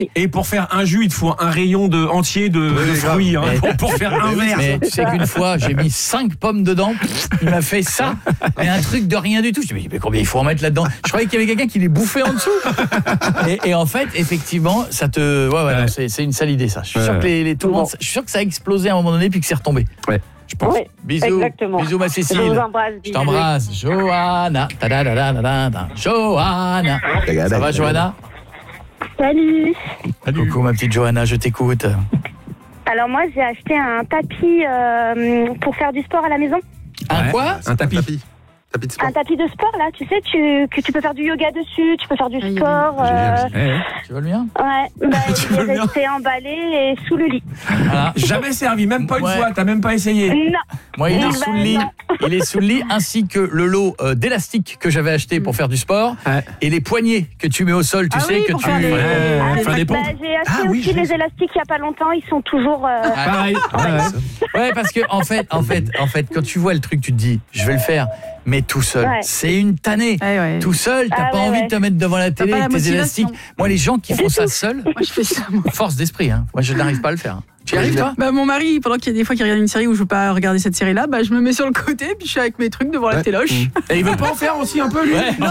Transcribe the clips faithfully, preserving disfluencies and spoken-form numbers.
Et pour faire un jus, il te faut un rayon de, entier de, Oui, de fruits hein, mais, pour, pour faire un verre. Mais tu sais qu'une fois, j'ai mis cinq pommes dedans. Il m'a fait ça. Mais un truc de rien du tout. Je me dis, mais combien il faut en mettre là-dedans? Je croyais qu'il y avait quelqu'un qui les bouffait en dessous. Et, et en fait, effectivement, ça te... Ouais, ouais, Ouais. non, c'est, c'est une sale idée, ça. Je suis Ouais. sûr que les, les, tout le monde... Je suis sûr que ça a explosé à un moment donné puis que c'est retombé. Ouais, je pense. Oui, Bisous. exactement. Bisous, ma Cécile. Je vous embrasse. Je t'embrasse. Johanna. Ta-da-da-da-da-da. Johanna. Ça va, Johanna? Salut. Coucou, ma petite Johanna, je t'écoute. Alors moi, j'ai acheté un tapis euh, pour faire du sport à la maison. Un Ouais. quoi? Un tapis. Tapis. Tapis de sport. Un tapis de sport, là, tu sais, tu, que tu peux faire du yoga dessus, tu peux faire du Ah, il y a sport. Génial, euh, génial. Ouais, ouais. Tu veux le mien? Ouais, bah, Tu il veux est bien resté emballé et sous le lit. Voilà. Jamais servi, même pas une Ouais. fois, t'as même pas essayé. Non. Moi, il est Bah, sous le lit. non. Il est sous le lit, ainsi que le lot euh, d'élastiques que j'avais acheté pour faire du sport Ouais. et les poignées que tu mets au sol, tu Ah sais oui, que pour tu faire les- Ouais, Ah, faire des bah, pompes. j'ai acheté Ah oui, aussi j'ai- les élastiques il y a pas longtemps, ils sont toujours... euh, Pareil. Ouais, ouais. Ouais, parce que en fait, en fait, en fait, quand tu vois le truc, tu te dis, je vais le faire, mais tout seul, Ouais. c'est une tannée. Ouais, ouais. Tout seul, t'as Ah pas ouais, envie ouais. de te mettre devant la télé pas la avec tes motivation. élastiques. Moi, les gens qui font ça seuls, Moi, je fais ça, moi. force d'esprit, hein. Moi, je n'arrive pas à le faire. Tu y arrives, toi? Bah, mon mari, pendant qu'il y a des fois qu'il regarde une série où je veux pas regarder cette série-là, bah, je me mets sur le côté, puis je suis avec mes trucs devant la Ouais. téloche. Et il veut pas en faire aussi un peu, lui? Ouais. Non,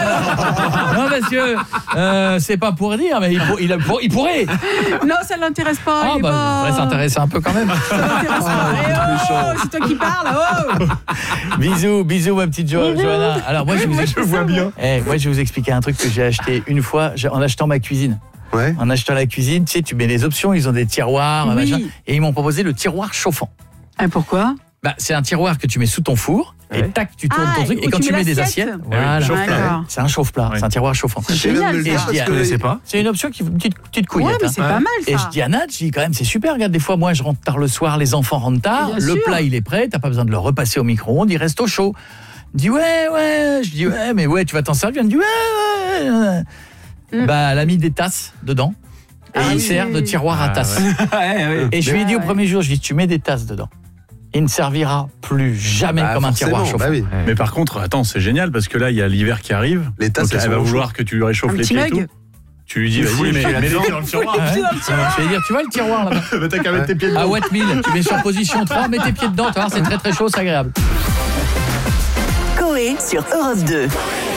parce que euh, c'est pas pour dire, mais il, pour- il, a- pour- il pourrait. Non, ça l'intéresse pas. Ah, il est bah, pas... ça s'intéresser un peu quand même. Ça l'intéresse pas. Eh oh, c'est toi qui parles, oh. Bisous, bisous, ma petite jo- Bisous. Johanna. Alors, moi, je vous, Je vois bien. Eh, moi, je vais vous expliquer un truc que j'ai acheté une fois j'ai- en achetant ma cuisine. Ouais. En achetant la cuisine, tu sais, tu mets les options, ils ont des tiroirs, Oui. machin, et ils m'ont proposé le tiroir chauffant. Ah, pourquoi? Bah, c'est un tiroir que tu mets sous ton four, et Ouais. tac, tu tournes Ah, ton truc, et où quand tu tu mets mets des l'assiette. assiettes, Eh oui, voilà. chauffe-plat. D'accord. C'est un chauffe-plat, Ouais. c'est un tiroir chauffant. C'est génial, le Et dire je parce dis à- que- Je connaissais pas. C'est une option qui une petite, petite Ouais, couillette. mais hein. c'est pas mal, ça. Et je dis à Nat, je dis quand même, c'est super, regarde, des fois, moi, je rentre tard le soir, les enfants rentrent tard, Bien le sûr. plat, il est prêt, t'as pas besoin de le repasser au micro-ondes, il reste au chaud. Il dit, ouais, ouais, je dis, ouais, mais ouais, tu vas t'en servir. Il me dit, ouais, ouais, ouais. Mm. Bah, elle a mis des tasses dedans, et Ah il oui. sert de tiroir à Ah, tasses. ouais. Ouais, ouais. Et je lui ai dit au Ouais. premier jour, je lui ai dit, tu mets des tasses dedans. Il ne servira plus jamais Bah, comme un tiroir forcément, chauffant. bah oui. Mais par contre, attends, c'est génial parce que là, il y a l'hiver qui arrive. Les tasses, Donc, elles elle va sont au vouloir que tu lui réchauffes Un les petit pieds et tout. mug. Tu lui dis, Il faut vas-y, les mais pieds mets-les là-dedans. dans le tiroir. Ouais. Je vais dire, tu vois le tiroir là-bas Bah, t'as qu'à mettre tes pieds à dedans. Wetmill, tu mets sur position trois, mets tes pieds dedans, tu vas voir, c'est très très chaud, c'est agréable. Coé sur Europe deux.